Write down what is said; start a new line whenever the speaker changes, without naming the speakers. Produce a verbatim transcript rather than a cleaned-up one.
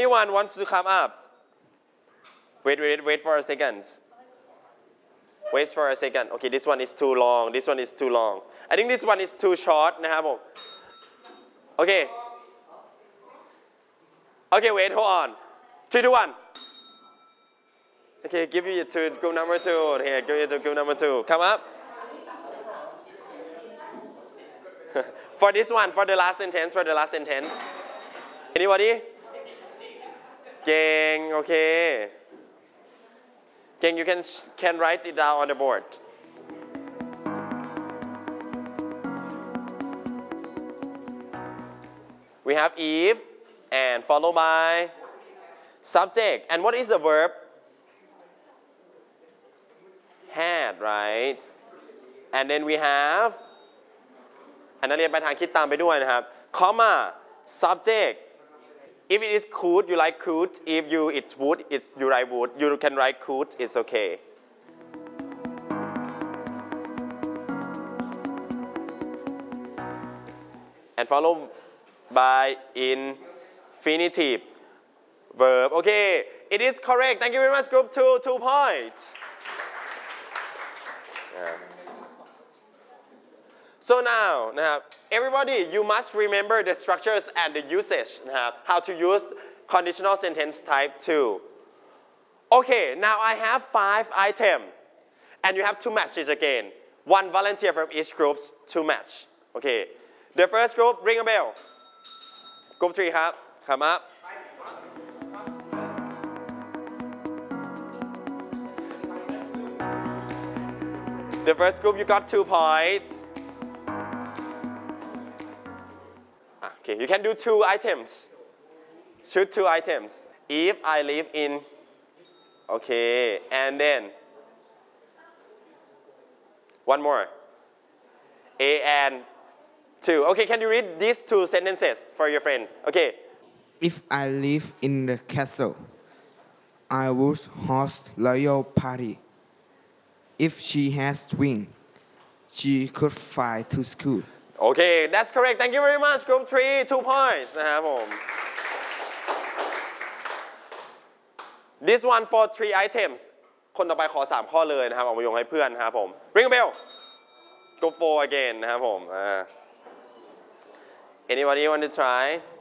anyone wants to come up wait wait wait for a second wait for a second okay this one is too long this one is too long I think this one is too short นะครับผม okay okay wait hold on three two one okay give you to group number two here give you to group number two come up for this one for the last sentence for the last sentence anybody เก่งโอเคเก่ง you can can write it down on the board we have if and followed by subject and what is the verb had right and then we have อันนั้นเรียนไปทางคิดตามไปด้วยนะครับ comma subject if it is could you like could if you it would it you write would you can write could it's okay and followed by infinitive verb okay it is correct thank you very much group two two points yeah. so now นะครับ everybody you must remember the structures and the usage นะครับ how to use conditional sentence type two okay now I have five items and you have to match it again one volunteer from each group to match okay the first group ring a bell group three ครับ come up the first group you got two points okay you can do two items shoot two items if I live in okay and then one more A and two okay can you read these two sentences for your friend okay
if I live in the castle I would host royal party if she has wings she could fly to school
okay that's correct thank you very much group three two points นะครับผม this one for three items คนต่อไปขอสามข้อเลยนะครับเอามาโยงให้เพื่อนนะครับผม ring a bell group four again นะครับผม anybody want to try